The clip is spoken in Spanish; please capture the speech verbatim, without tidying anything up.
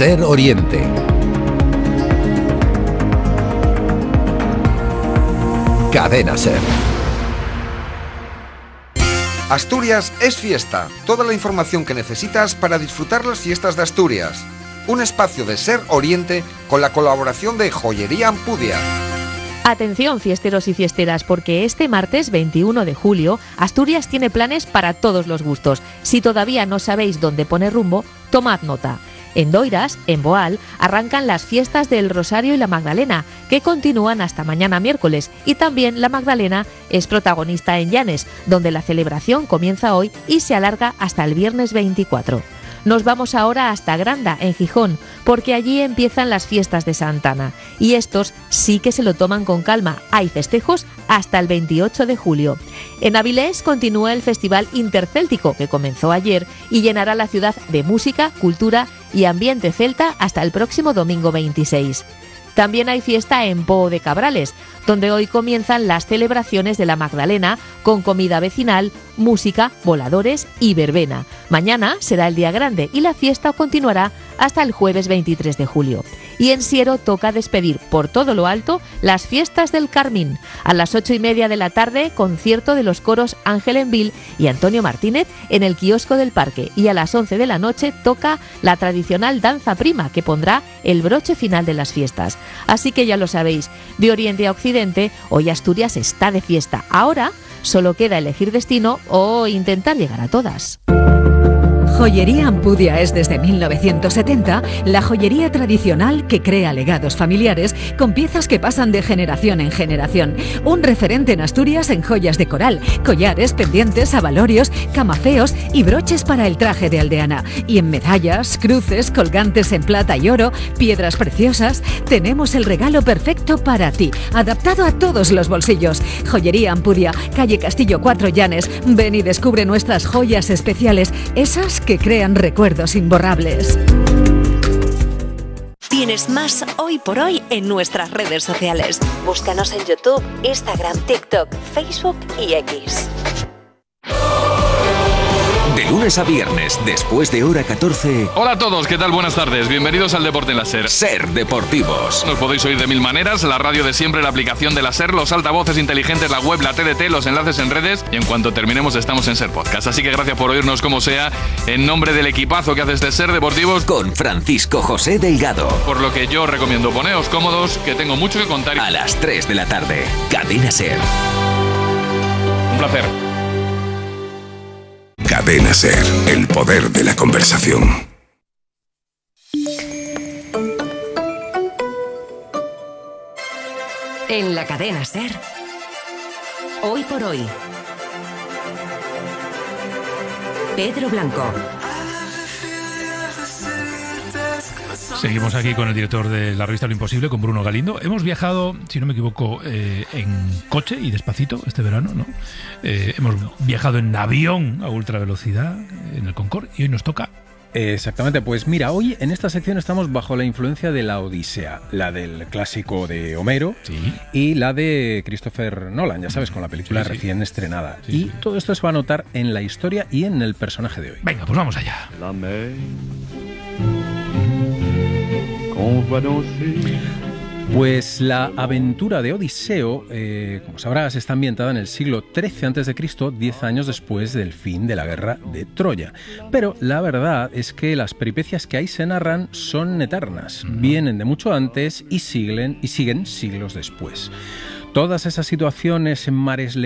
Ser Oriente. Cadena Ser. Asturias es fiesta. Toda la información que necesitas para disfrutar las fiestas de Asturias. Un espacio de Ser Oriente con la colaboración de Joyería Ampudia. Atención, fiesteros y fiesteras, porque este martes veintiuno de julio Asturias tiene planes para todos los gustos. Si todavía no sabéis dónde poner rumbo, tomad nota. En Doiras, en Boal, arrancan las fiestas del Rosario y la Magdalena, que continúan hasta mañana miércoles, y también la Magdalena es protagonista en Llanes, donde la celebración comienza hoy y se alarga hasta el viernes veinticuatro. Nos vamos ahora hasta Granda, en Gijón, porque allí empiezan las fiestas de Santana. Y estos sí que se lo toman con calma. Hay festejos hasta el veintiocho de julio. En Avilés continúa el Festival Intercéltico, que comenzó ayer y llenará la ciudad de música, cultura y ambiente celta hasta el próximo domingo veintiséis. También hay fiesta en Poo de Cabrales, donde hoy comienzan las celebraciones de la Magdalena con comida vecinal, música, voladores y verbena. Mañana será el día grande y la fiesta continuará hasta el jueves veintitrés de julio. Y en Siero toca despedir por todo lo alto las fiestas del Carmín. A las ocho y media de la tarde, concierto de los coros Ángel Envil y Antonio Martínez en el kiosco del parque. Y a las once de la noche toca la tradicional danza prima, que pondrá el broche final de las fiestas. Así que ya lo sabéis, de oriente a occidente, hoy Asturias está de fiesta. Ahora solo queda elegir destino o intentar llegar a todas. Joyería Ampudia es desde mil novecientos setenta la joyería tradicional que crea legados familiares con piezas que pasan de generación en generación. Un referente en Asturias en joyas de coral, collares, pendientes, abalorios, camafeos y broches para el traje de aldeana. Y en medallas, cruces, colgantes en plata y oro, piedras preciosas, tenemos el regalo perfecto para ti, adaptado a todos los bolsillos. Joyería Ampudia, calle Castillo cuatro Llanes. Ven y descubre nuestras joyas especiales, esas que crean recuerdos imborrables. Tienes más Hoy por Hoy en nuestras redes sociales. Búscanos en YouTube, Instagram, TikTok, Facebook y X. De lunes a viernes, después de hora catorce. Hola a todos, ¿qué tal? Buenas tardes. Bienvenidos al Deporte en la Ser. Ser Deportivos. Nos podéis oír de mil maneras: la radio de siempre, la aplicación de la Ser, los altavoces inteligentes, la web, la T D T, los enlaces en redes, y en cuanto terminemos estamos en Ser Podcast. Así que gracias por oírnos como sea, en nombre del equipazo que hace este Ser Deportivos, con Francisco José Delgado. Por lo que yo recomiendo poneos cómodos, que tengo mucho que contar. A las tres de la tarde, Cadena Ser. Un placer. Cadena Ser, el poder de la conversación. En la Cadena Ser, Hoy por Hoy, Pedro Blanco. Seguimos aquí con el director de la revista Lo Imposible, con Bruno Galindo. Hemos viajado, si no me equivoco, eh, en coche y despacito este verano, ¿no? Eh, hemos viajado en avión a ultravelocidad, en el Concorde, y hoy nos toca... Exactamente, pues mira, hoy en esta sección estamos bajo la influencia de la Odisea, la del clásico de Homero, sí, y la de Christopher Nolan, ya sabes, con la película sí, sí. recién estrenada. Sí, y sí. todo esto se va a notar en la historia y en el personaje de hoy. Venga, pues vamos allá. La mer, qu'on va danser. Pues la aventura de Odiseo, eh, como sabrás, está ambientada en el siglo trece antes de Cristo, diez años después del fin de la guerra de Troya. Pero la verdad es que las peripecias que ahí se narran son eternas, uh-huh. vienen de mucho antes y siguen, y siguen siglos después. Todas esas situaciones en mares